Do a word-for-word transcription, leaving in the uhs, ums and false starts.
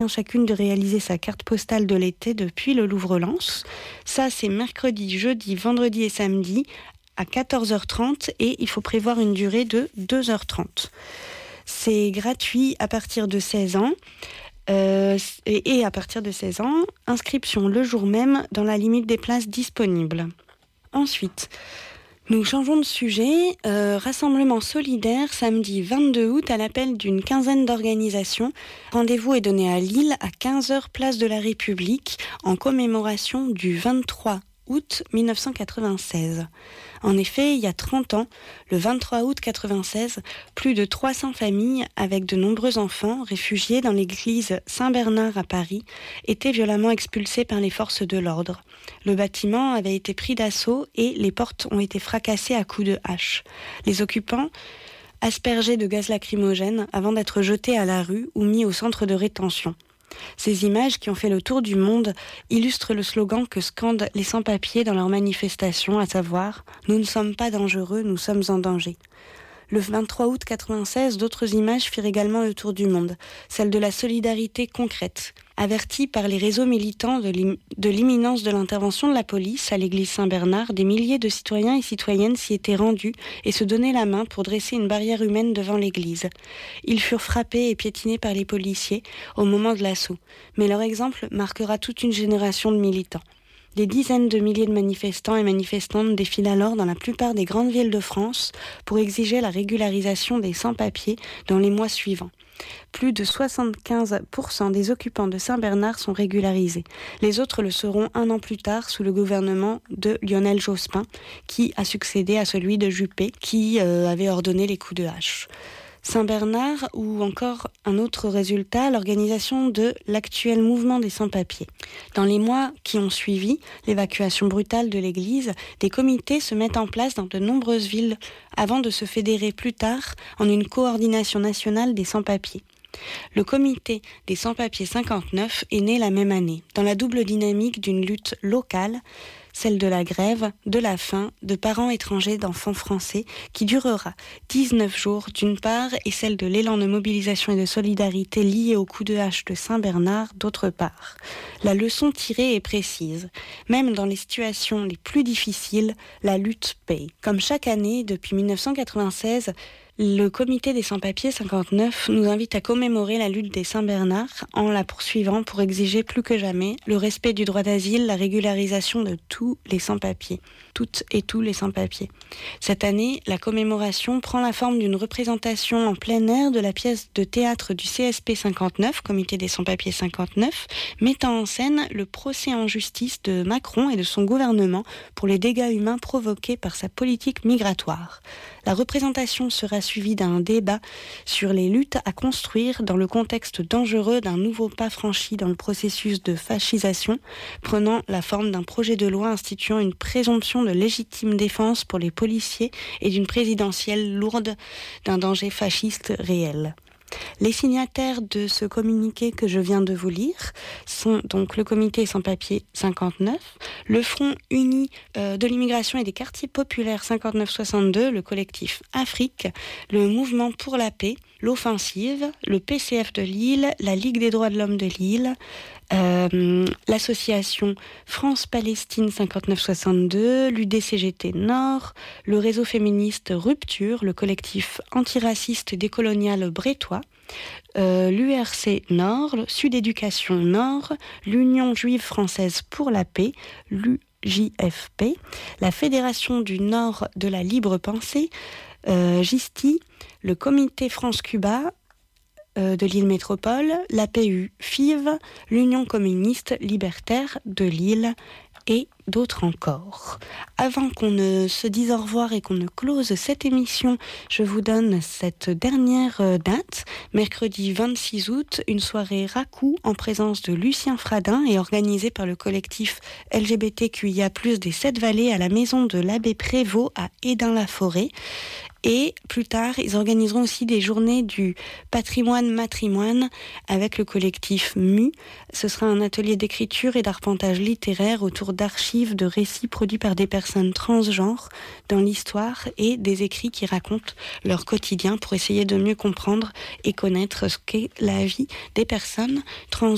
temps chacune de réaliser sa carte postale de l'été depuis le Louvre-Lens. Ça, c'est mercredi, jeudi, vendredi et samedi à quatorze heures trente et il faut prévoir une durée de deux heures trente. C'est gratuit à partir de seize ans. Euh, et, et à partir de seize ans, inscription le jour même dans la limite des places disponibles. Ensuite, nous changeons de sujet. Euh, rassemblement solidaire samedi vingt-deux août à l'appel d'une quinzaine d'organisations. Rendez-vous est donné à Lille à quinze heures place de la République en commémoration du vingt-trois août mille neuf cent quatre-vingt-seize. En effet, il y a trente ans, le vingt-trois août quatre-vingt-seize, plus de trois cents familles, avec de nombreux enfants, réfugiés dans l'église Saint-Bernard à Paris, étaient violemment expulsés par les forces de l'ordre. Le bâtiment avait été pris d'assaut et les portes ont été fracassées à coups de hache. Les occupants aspergés de gaz lacrymogène avant d'être jetés à la rue ou mis au centre de rétention. Ces images qui ont fait le tour du monde illustrent le slogan que scandent les sans-papiers dans leurs manifestations, à savoir « Nous ne sommes pas dangereux, nous sommes en danger ». Le vingt-trois août quatre-vingt-seize, d'autres images firent également le tour du monde, celle de la solidarité concrète. Avertis par les réseaux militants de, l'im- de l'imminence de l'intervention de la police à l'église Saint-Bernard, des milliers de citoyens et citoyennes s'y étaient rendus et se donnaient la main pour dresser une barrière humaine devant l'église. Ils furent frappés et piétinés par les policiers au moment de l'assaut, mais leur exemple marquera toute une génération de militants. Des dizaines de milliers de manifestants et manifestantes défilent alors dans la plupart des grandes villes de France pour exiger la régularisation des sans-papiers dans les mois suivants. Plus de soixante-quinze pour cent des occupants de Saint-Bernard sont régularisés. Les autres le seront un an plus tard sous le gouvernement de Lionel Jospin, qui a succédé à celui de Juppé, qui euh, avait ordonné les coups de hache. Saint-Bernard ou encore un autre résultat, l'organisation de l'actuel mouvement des sans-papiers. Dans les mois qui ont suivi l'évacuation brutale de l'église, des comités se mettent en place dans de nombreuses villes avant de se fédérer plus tard en une coordination nationale des sans-papiers. Le comité des sans-papiers cinquante-neuf est né la même année, dans la double dynamique d'une lutte locale, celle de la grève, de la faim, de parents étrangers d'enfants français, qui durera dix-neuf jours d'une part, et celle de l'élan de mobilisation et de solidarité lié au coup de hache de Saint-Bernard d'autre part. La leçon tirée est précise. Même dans les situations les plus difficiles, la lutte paye. Comme chaque année, depuis mille neuf cent quatre-vingt-seize, le comité des sans-papiers cinquante-neuf nous invite à commémorer la lutte des Saint-Bernard en la poursuivant pour exiger plus que jamais le respect du droit d'asile, la régularisation de tous les sans-papiers, toutes et tous les sans-papiers. Cette année, la commémoration prend la forme d'une représentation en plein air de la pièce de théâtre du C S P cinquante-neuf, comité des sans-papiers cinquante-neuf, mettant en scène le procès en justice de Macron et de son gouvernement pour les dégâts humains provoqués par sa politique migratoire. La représentation sera suivie d'un débat sur les luttes à construire dans le contexte dangereux d'un nouveau pas franchi dans le processus de fascisation, prenant la forme d'un projet de loi instituant une présomption de légitime défense pour les policiers et d'une présidentielle lourde d'un danger fasciste réel. Les signataires de ce communiqué que je viens de vous lire sont donc le comité sans-papiers cinquante-neuf, le Front uni euh, de l'immigration et des quartiers populaires cinquante-neuf soixante-deux, le collectif Afrique, le mouvement pour la paix, l'Offensive, le P C F de Lille, la Ligue des droits de l'homme de Lille, euh, l'association France-Palestine cinquante-neuf soixante-deux, l'U D C G T Nord, le réseau féministe Rupture, le collectif antiraciste décolonial brétois, euh, l'U R C Nord, Sud Éducation Nord, l'Union juive française pour la paix, l'U J F P, la Fédération du Nord de la libre pensée, euh, Gisti, le Comité France-Cuba euh, de Lille Métropole, l'A P U F I V, l'Union communiste libertaire de Lille et d'autres encore. Avant qu'on ne se dise au revoir et qu'on ne close cette émission, je vous donne cette dernière date, mercredi vingt-six août, une soirée Raku en présence de Lucien Fradin et organisée par le collectif L G B T Q I A plus, des Sept Vallées à la maison de l'abbé Prévost à Hesdin-la-Forêt. Et plus tard, ils organiseront aussi des journées du patrimoine-matrimoine avec le collectif M U. Ce sera un atelier d'écriture et d'arpentage littéraire autour d'archives, de récits produits par des personnes transgenres dans l'histoire et des écrits qui racontent leur quotidien pour essayer de mieux comprendre et connaître ce qu'est la vie des personnes transgenres.